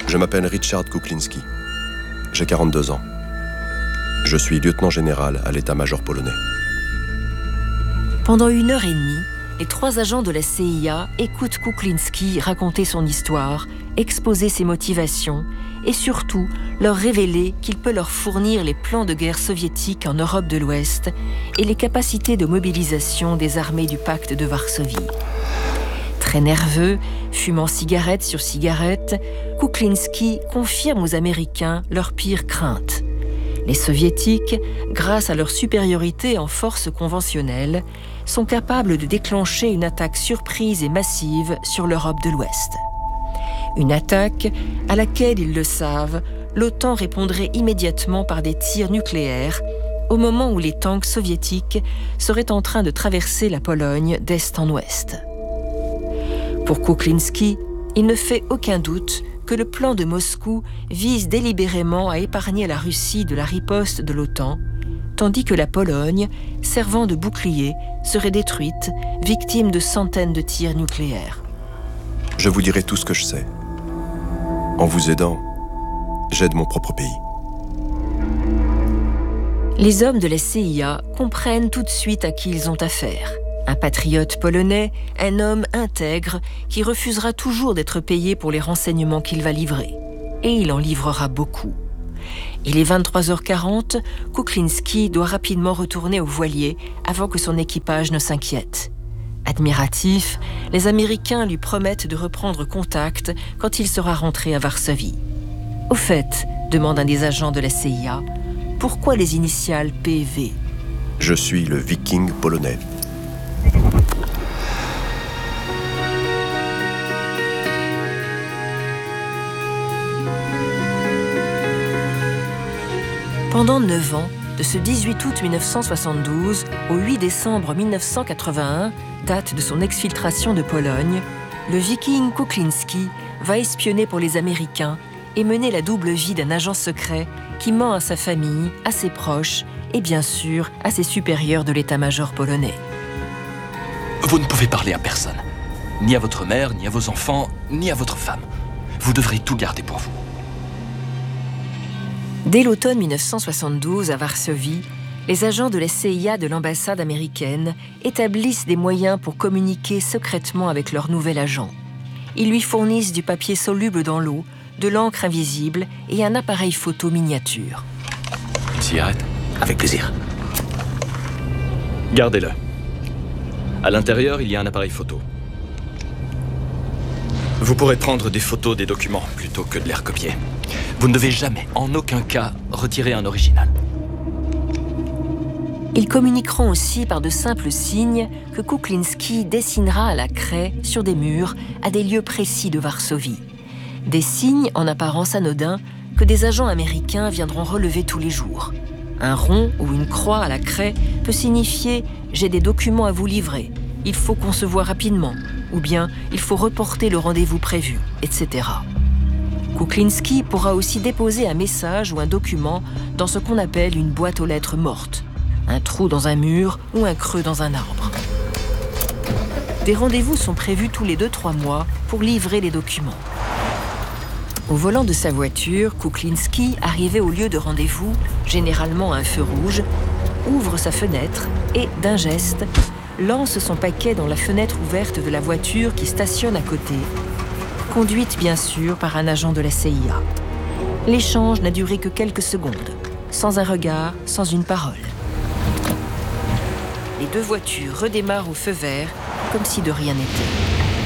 Je m'appelle Richard Kuklinski. J'ai 42 ans. Je suis lieutenant général à l'état-major polonais. Pendant 1h30, les 3 agents de la CIA écoutent Kuklinski raconter son histoire, exposer ses motivations et surtout leur révéler qu'il peut leur fournir les plans de guerre soviétiques en Europe de l'Ouest et les capacités de mobilisation des armées du pacte de Varsovie. Très nerveux, fumant cigarette sur cigarette, Kuklinski confirme aux Américains leur pire crainte. Les Soviétiques, grâce à leur supériorité en force conventionnelle, sont capables de déclencher une attaque surprise et massive sur l'Europe de l'Ouest. Une attaque à laquelle, ils le savent, l'OTAN répondrait immédiatement par des tirs nucléaires au moment où les tanks soviétiques seraient en train de traverser la Pologne d'est en ouest. Pour Kuklinski, il ne fait aucun doute que le plan de Moscou vise délibérément à épargner la Russie de la riposte de l'OTAN, tandis que la Pologne, servant de bouclier, serait détruite, victime de centaines de tirs nucléaires. Je vous dirai tout ce que je sais. En vous aidant, j'aide mon propre pays. Les hommes de la CIA comprennent tout de suite à qui ils ont affaire. Un patriote polonais, un homme intègre qui refusera toujours d'être payé pour les renseignements qu'il va livrer. Et il en livrera beaucoup. Il est 23h40, Kuklinski doit rapidement retourner au voilier avant que son équipage ne s'inquiète. Admiratifs, les Américains lui promettent de reprendre contact quand il sera rentré à Varsovie. Au fait, demande un des agents de la CIA, pourquoi les initiales PV ? Je suis le Viking polonais. Pendant 9 ans, de ce 18 août 1972 au 8 décembre 1981, date de son exfiltration de Pologne, le Viking Kuklinski va espionner pour les Américains et mener la double vie d'un agent secret qui ment à sa famille, à ses proches et bien sûr à ses supérieurs de l'état-major polonais. Vous ne pouvez parler à personne. Ni à votre mère, ni à vos enfants, ni à votre femme. Vous devrez tout garder pour vous. Dès l'automne 1972, à Varsovie, les agents de la CIA de l'ambassade américaine établissent des moyens pour communiquer secrètement avec leur nouvel agent. Ils lui fournissent du papier soluble dans l'eau, de l'encre invisible et un appareil photo miniature. Une cigarette ? Avec plaisir. Gardez-le. À l'intérieur, il y a un appareil photo. Vous pourrez prendre des photos des documents plutôt que de les recopier. Vous ne devez jamais, en aucun cas, retirer un original. Ils communiqueront aussi par de simples signes que Kuklinski dessinera à la craie sur des murs à des lieux précis de Varsovie. Des signes en apparence anodins que des agents américains viendront relever tous les jours. Un rond ou une croix à la craie peut signifier « j'ai des documents à vous livrer, il faut qu'on se voit rapidement » ou bien « il faut reporter le rendez-vous prévu », etc. Kuklinski pourra aussi déposer un message ou un document dans ce qu'on appelle une boîte aux lettres morte, un trou dans un mur ou un creux dans un arbre. Des rendez-vous sont prévus tous les 2-3 mois pour livrer les documents. Au volant de sa voiture, Kuklinski, arrivé au lieu de rendez-vous, généralement à un feu rouge, ouvre sa fenêtre et, d'un geste, lance son paquet dans la fenêtre ouverte de la voiture qui stationne à côté, conduite bien sûr par un agent de la CIA. L'échange n'a duré que quelques secondes, sans un regard, sans une parole. Les 2 voitures redémarrent au feu vert, comme si de rien n'était.